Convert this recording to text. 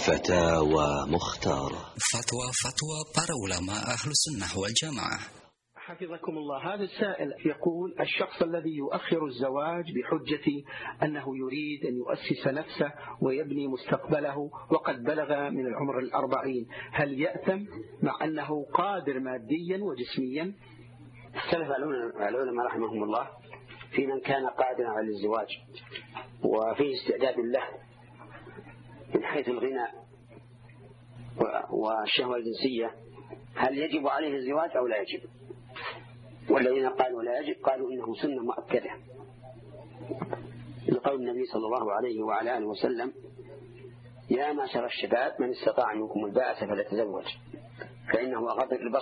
فتاوى مختارة. فتوى para ulama أهل السنة والجماعة. حفظكم الله. هذا السائل يقول: الشخص الذي يؤخر الزواج بحجة أنه يريد أن يؤسس نفسه ويبني مستقبله وقد بلغ من العمر 40، هل يأثم مع أنه قادر ماديا وجسميا؟ اختلف العلماء رحمهم الله في من كان قادرا على الزواج وفيه استعداد له من حيث الغنى والشهوة الجنسية، هل يجب عليه الزواج أو لا يجب؟ والذين قالوا لا يجب قالوا إنه سنة مؤكدة لقول النبي صلى الله عليه وعلى آله وسلم: يا معشر الشباب من استطاع منكم الباءة فليتزوج فإنه أغض للبصر